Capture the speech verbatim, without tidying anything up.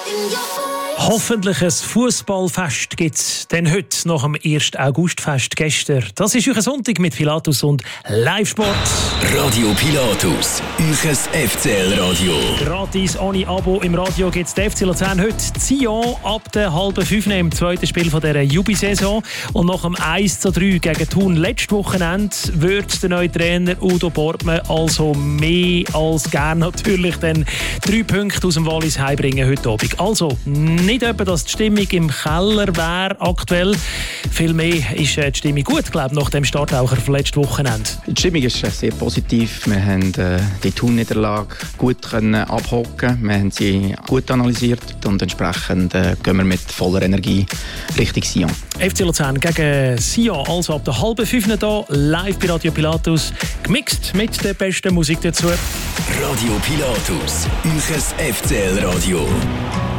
Hoffentlich ein Fußballfest gibt es denn heute nach dem ersten Augustfest gestern. Das ist euer Sonntag mit Pilatus und Live-Sport. Radio Pilatus, euer F C L-Radio. Gratis ohne Abo im Radio gibt es F C Luzern heute Sion ab der halben fünf im zweiten Spiel dieser Jubi-Saison. Und nach dem eins zu drei gegen Thun letztes Wochenende wird der neue Trainer Udo Bortmann also mehr als gern natürlich dann drei Punkte aus dem Wallis heimbringen heute Abend. Also nicht etwa, dass die Stimmung im Keller wäre aktuell. Vielmehr ist die Stimmung gut, glaube ich, nach dem Starttaucher vom letzten Wochenende. Die Stimmung ist sehr positiv. Wir haben äh, die Thun-Niederlage gut können abhocken. Wir haben sie gut analysiert und entsprechend äh, gehen wir mit voller Energie Richtung Sion. F C Luzern gegen Sion, also ab der halben fünf hier, live bei Radio Pilatus, gemixt mit der besten Musik dazu. Radio Pilatus, euer F C L-Radio.